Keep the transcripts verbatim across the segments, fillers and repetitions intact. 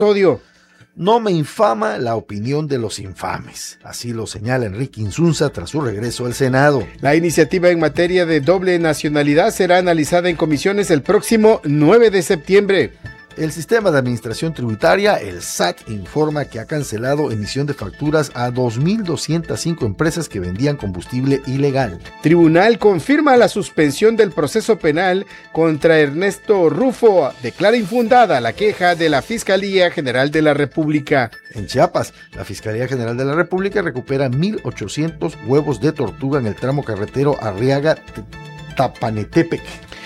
episodio. No me infama la opinión de los infames. Así lo señala Enrique Insunza tras su regreso al Senado. La iniciativa en materia de doble nacionalidad será analizada en comisiones el próximo nueve de septiembre. El sistema de administración tributaria, el S A T, informa que ha cancelado emisión de facturas a dos mil doscientas cinco empresas que vendían combustible ilegal. Tribunal confirma la suspensión del proceso penal contra Ernesto Rufo. Declara infundada la queja de la Fiscalía General de la República. En Chiapas, la Fiscalía General de la República recupera mil ochocientos huevos de tortuga en el tramo carretero Arriaga-Tapanetepec.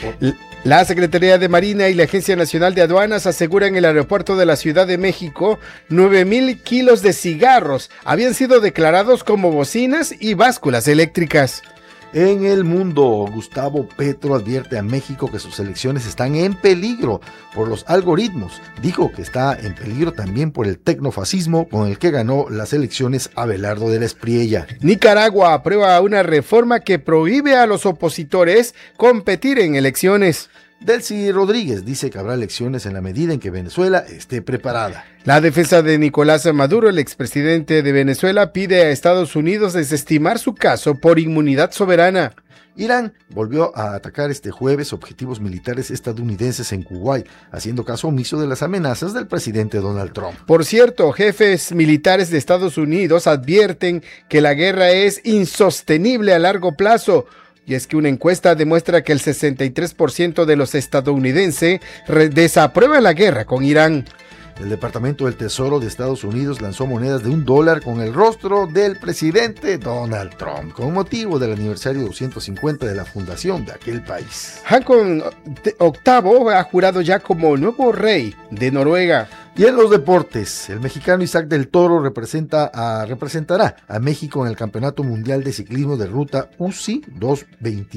La Secretaría de Marina y la Agencia Nacional de Aduanas aseguran en el aeropuerto de la Ciudad de México nueve mil kilos de cigarros habían sido declarados como bocinas y básculas eléctricas. En el mundo, Gustavo Petro advierte a México que sus elecciones están en peligro por los algoritmos. Dijo que está en peligro también por el tecnofascismo con el que ganó las elecciones Abelardo de la Espriella. Nicaragua aprueba una reforma que prohíbe a los opositores competir en elecciones. Delcy Rodríguez dice que habrá elecciones en la medida en que Venezuela esté preparada. La defensa de Nicolás Maduro, el expresidente de Venezuela, pide a Estados Unidos desestimar su caso por inmunidad soberana. Irán volvió a atacar este jueves objetivos militares estadounidenses en Kuwait, haciendo caso omiso de las amenazas del presidente Donald Trump. Por cierto, jefes militares de Estados Unidos advierten que la guerra es insostenible a largo plazo. Y es que una encuesta demuestra que el sesenta y tres por ciento de los estadounidenses desaprueba la guerra con Irán. El Departamento del Tesoro de Estados Unidos lanzó monedas de un dólar con el rostro del presidente Donald Trump, con motivo del aniversario doscientos cincuenta de la fundación de aquel país. Haakon octavo ha jurado ya como nuevo rey de Noruega. Y en los deportes, el mexicano Isaac del Toro representa a, representará a México en el Campeonato Mundial de Ciclismo de Ruta U C I dos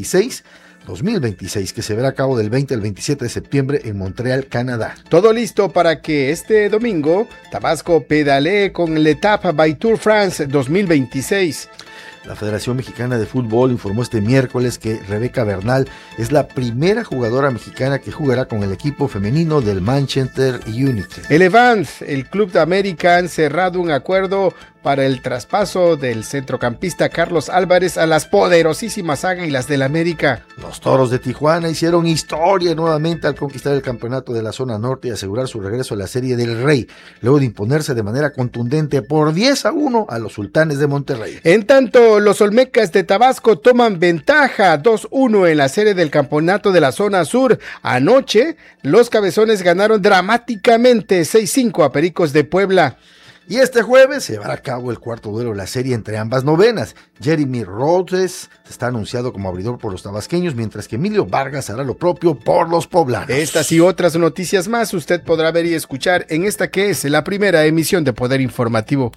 mil veintiséis, que se verá a cabo del veinte al veintisiete de septiembre en Montreal, Canadá. Todo listo para que este domingo Tabasco pedalee con la etapa by Tour France dos mil veintiséis. La Federación Mexicana de Fútbol informó este miércoles que Rebeca Bernal es la primera jugadora mexicana que jugará con el equipo femenino del Manchester United. El Evans, el Club de América, han cerrado un acuerdo para el traspaso del centrocampista Carlos Álvarez a las poderosísimas Águilas del América. Los Toros de Tijuana hicieron historia nuevamente al conquistar el campeonato de la zona norte y asegurar su regreso a la Serie del Rey, luego de imponerse de manera contundente por diez a uno a los Sultanes de Monterrey. En tanto, los Olmecas de Tabasco toman ventaja dos uno en la serie del campeonato de la zona sur. Anoche, los Cabezones ganaron dramáticamente seis cinco a Pericos de Puebla. Y este jueves se llevará a cabo el cuarto duelo de la serie entre ambas novenas. Jeremy Rhodes está anunciado como abridor por los tabasqueños, mientras que Emilio Vargas hará lo propio por los poblanos. Estas y otras noticias más usted podrá ver y escuchar en esta que es la primera emisión de Poder Informativo.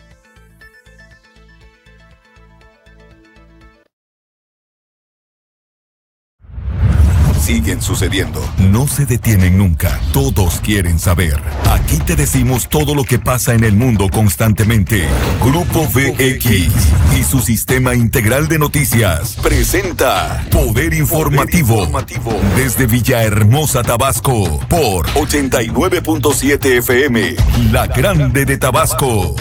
Siguen sucediendo, no se detienen nunca, todos quieren saber. Aquí te decimos todo lo que pasa en el mundo constantemente. Grupo V X y su sistema integral de noticias presenta Poder Informativo, desde Villahermosa, Tabasco, por ochenta y nueve punto siete F M, La Grande de Tabasco.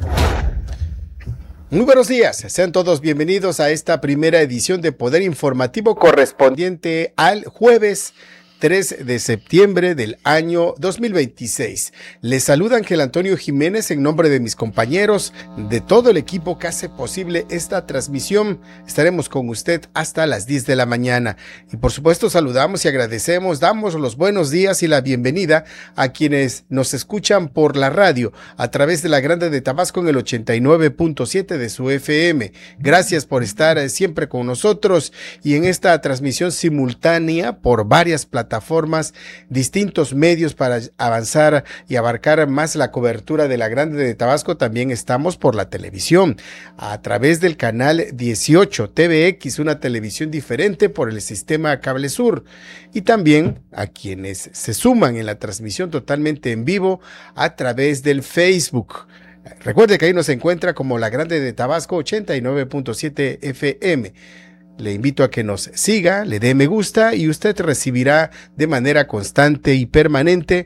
Muy buenos días, sean todos bienvenidos a esta primera edición de Poder Informativo correspondiente al jueves tres de septiembre del año dos mil veintiséis. Les saluda Ángel Antonio Jiménez en nombre de mis compañeros, de todo el equipo que hace posible esta transmisión. Estaremos con usted hasta las diez de la mañana. Y por supuesto saludamos y agradecemos, damos los buenos días y la bienvenida a quienes nos escuchan por la radio a través de La Grande de Tabasco en el ochenta y nueve punto siete de su F M. Gracias por estar siempre con nosotros y en esta transmisión simultánea por varias plataformas. plataformas, distintos medios para avanzar y abarcar más la cobertura de La Grande de Tabasco. También estamos por la televisión, a través del canal dieciocho T V X, una televisión diferente por el sistema Cable Sur, y también a quienes se suman en la transmisión totalmente en vivo a través del Facebook. Recuerde que ahí nos encuentra como La Grande de Tabasco ochenta y nueve punto siete F M. Le invito a que nos siga, le dé me gusta y usted recibirá de manera constante y permanente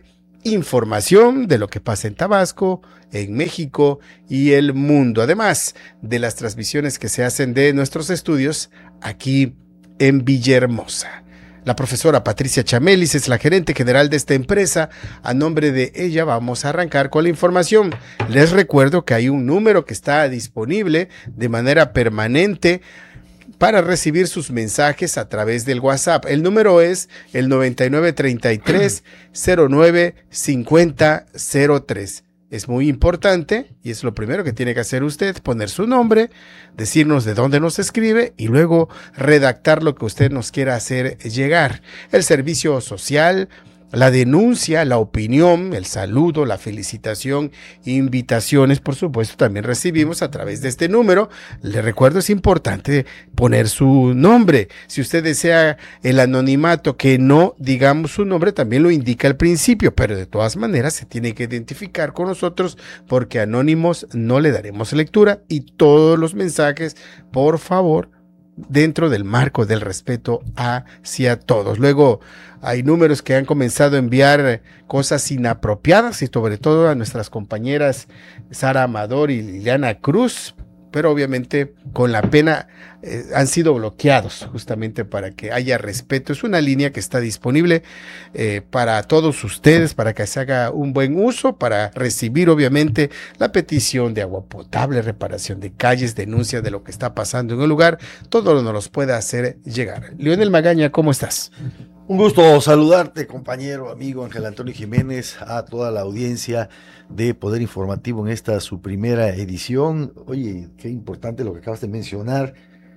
información de lo que pasa en Tabasco, en México y el mundo, además de las transmisiones que se hacen de nuestros estudios aquí en Villahermosa. La profesora Patricia Chamelis es la gerente general de esta empresa. A nombre de ella vamos a arrancar con la información. Les recuerdo que hay un número que está disponible de manera permanente para recibir sus mensajes a través del WhatsApp. El número es el noventa y nueve treinta y tres cero nueve cincuenta cero tres. Es muy importante y es lo primero que tiene que hacer usted, poner su nombre, decirnos de dónde nos escribe y luego redactar lo que usted nos quiera hacer llegar. El servicio social, la denuncia, la opinión, el saludo, la felicitación, invitaciones, por supuesto, también recibimos a través de este número. Le recuerdo, es importante poner su nombre. Si usted desea el anonimato, que no digamos su nombre, también lo indica al principio, pero de todas maneras se tiene que identificar con nosotros porque anónimos no le daremos lectura y todos los mensajes, por favor, dentro del marco del respeto hacia todos. Luego hay números que han comenzado a enviar cosas inapropiadas y sobre todo a nuestras compañeras Sara Amador y Liliana Cruz, pero obviamente con la pena eh, han sido bloqueados justamente para que haya respeto. Es una línea que está disponible eh, para todos ustedes, para que se haga un buen uso, para recibir obviamente la petición de agua potable, reparación de calles, denuncia de lo que está pasando en el lugar, todo nos los puede hacer llegar. Leonel Magaña, ¿cómo estás? Un gusto saludarte, compañero, amigo Ángel Antonio Jiménez, a toda la audiencia de Poder Informativo en esta su primera edición. Oye, qué importante lo que acabas de mencionar.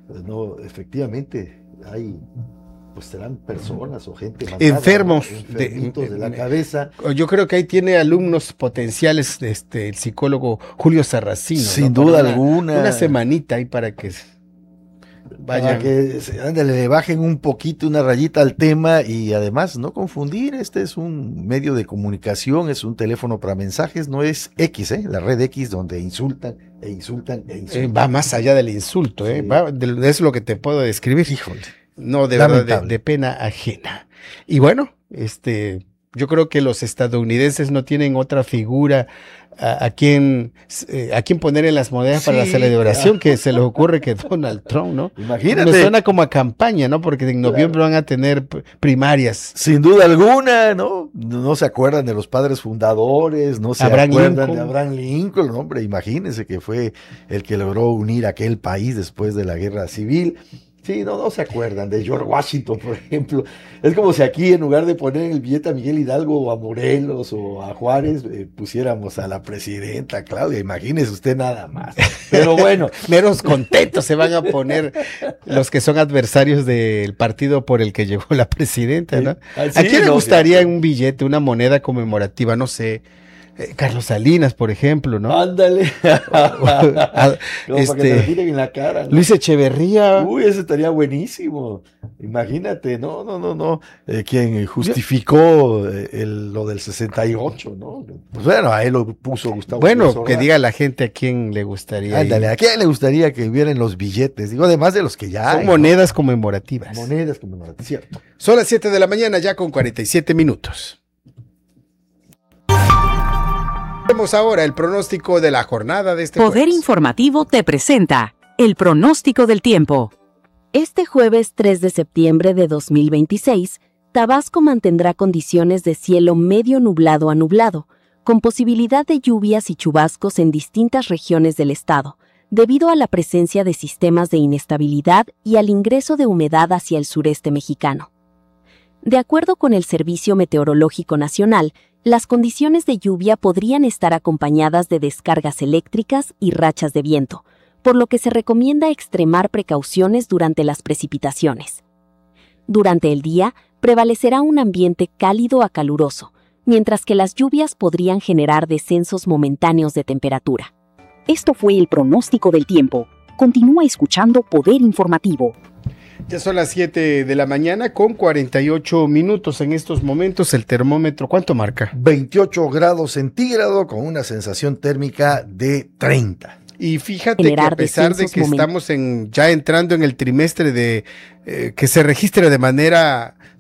No, efectivamente, hay, pues serán personas o gente matada, enfermos, ¿no? enfermitos de, de la cabeza. Yo creo que ahí tiene alumnos potenciales, este, el psicólogo Julio Sarracino. Sin ¿no? duda una, alguna. Una semanita ahí para que vayan. Para que ándale, le bajen un poquito, una rayita al tema y además no confundir, este es un medio de comunicación, es un teléfono para mensajes, no es X, ¿eh? La red X donde insultan e insultan e insultan. Eh, va más allá del insulto, ¿eh? Sí. Va, de, es lo que te puedo describir. Híjole. No, de Lamentable. verdad, de, de pena ajena. Y bueno, este, yo creo que los estadounidenses no tienen otra figura a, a quien eh, a quien poner en las monedas, sí, para la celebración, claro, que se les ocurre que Donald Trump, ¿no? Imagínate. Me suena como a campaña, ¿no? Porque en noviembre, claro, van a tener primarias. Sin duda alguna, ¿no? No se acuerdan de los padres fundadores, no se Abraham acuerdan Lincoln. de Abraham Lincoln, hombre, imagínense que fue el que logró unir aquel país después de la guerra civil. Sí, no, no se acuerdan de George Washington, por ejemplo. Es como si aquí, en lugar de poner en el billete a Miguel Hidalgo o a Morelos o a Juárez, eh, pusiéramos a la presidenta Claudia. Imagínese usted nada más. Pero bueno. Menos contentos se van a poner los que son adversarios del partido por el que llegó la presidenta, ¿no? Sí, ¿a quién no, le gustaría sí, un billete, una moneda conmemorativa? No sé. Eh, Carlos Salinas, por ejemplo, ¿no? Ándale. a, Como este, para que te tiren en la cara, ¿no? Luis Echeverría. Uy, ese estaría buenísimo. Imagínate, no, no, no, no. Eh, quien justificó eh, el, lo del sesenta y ocho, ¿no? Pues bueno, a él lo puso Gustavo. Bueno, que diga la gente a quién le gustaría. Ándale, ir. ¿A quién le gustaría que vieran los billetes? Digo, además de los que ya son hay, monedas, ¿no?, conmemorativas. Monedas conmemorativas, cierto. Son las siete de la mañana, ya con cuarenta y siete minutos. Vemos ahora el pronóstico de la jornada de este Poder jueves. Informativo te presenta el pronóstico del tiempo. Este jueves tres de septiembre de dos mil veintiséis, Tabasco mantendrá condiciones de cielo medio nublado a nublado, con posibilidad de lluvias y chubascos en distintas regiones del estado, debido a la presencia de sistemas de inestabilidad y al ingreso de humedad hacia el sureste mexicano. De acuerdo con el Servicio Meteorológico Nacional, las condiciones de lluvia podrían estar acompañadas de descargas eléctricas y rachas de viento, por lo que se recomienda extremar precauciones durante las precipitaciones. Durante el día, prevalecerá un ambiente cálido a caluroso, mientras que las lluvias podrían generar descensos momentáneos de temperatura. Esto fue el pronóstico del tiempo. Continúa escuchando Poder Informativo. Ya son las siete de la mañana con cuarenta y ocho minutos en estos momentos. El termómetro, ¿cuánto marca? veintiocho grados centígrados con una sensación térmica de treinta. Y fíjate Generar que a pesar de que momentos. estamos en, ya entrando en el trimestre de eh, que se registra de manera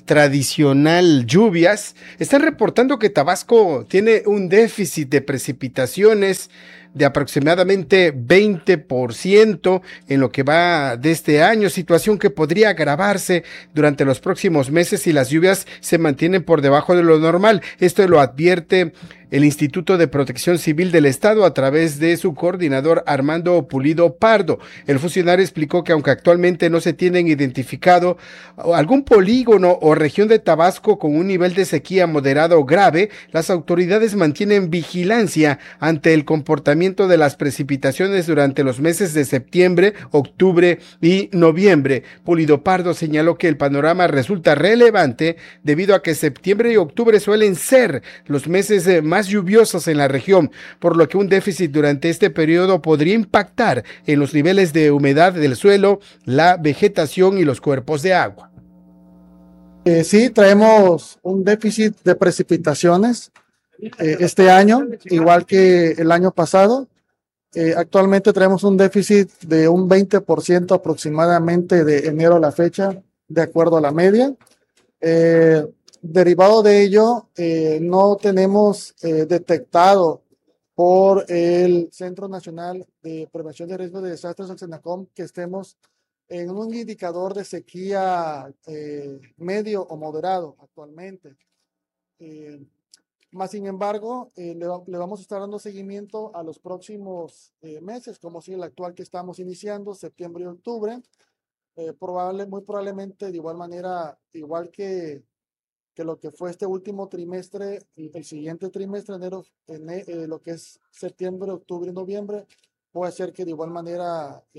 tradicional lluvias, están reportando que Tabasco tiene un déficit de precipitaciones de aproximadamente veinte por ciento en lo que va de este año, situación que podría agravarse durante los próximos meses si las lluvias se mantienen por debajo de lo normal. Esto lo advierte el Instituto de Protección Civil del Estado a través de su coordinador Armando Pulido Pardo. El funcionario explicó que aunque actualmente no se tienen identificado algún polígono o región de Tabasco con un nivel de sequía moderado o grave, las autoridades mantienen vigilancia ante el comportamiento de las precipitaciones durante los meses de septiembre, octubre y noviembre. Pulido Pardo señaló que el panorama resulta relevante debido a que septiembre y octubre suelen ser los meses más lluviosos en la región, por lo que un déficit durante este periodo podría impactar en los niveles de humedad del suelo, la vegetación y los cuerpos de agua. Eh, sí, traemos un déficit de precipitaciones eh, este año, igual que el año pasado. Eh, actualmente tenemos un déficit de un veinte por ciento aproximadamente de enero a la fecha, de acuerdo a la media. Eh, derivado de ello, eh, no tenemos eh, detectado por el Centro Nacional de Prevención de Riesgos de Desastres, el CENACOM, que estemos en un indicador de sequía eh, medio o moderado actualmente. Eh, más sin embargo, eh, le, le vamos a estar dando seguimiento a los próximos eh, meses, como si el actual que estamos iniciando, septiembre y octubre. Eh, probable, muy probablemente de igual manera, igual que, que lo que fue este último trimestre, y el siguiente trimestre, enero, en, eh, lo que es septiembre, octubre y noviembre, puede ser que de igual manera